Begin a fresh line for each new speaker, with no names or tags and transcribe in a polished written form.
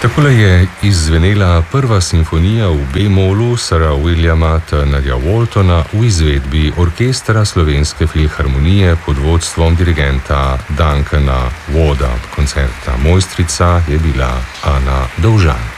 Takole je izzvenela prva simfonija v B-molu Sira Williama Turnerja Waltona v izvedbi Orkestra Slovenske filharmonije pod vodstvom dirigenta Duncana Wooda. Koncertna mojstrica je bila Ana Dovžan.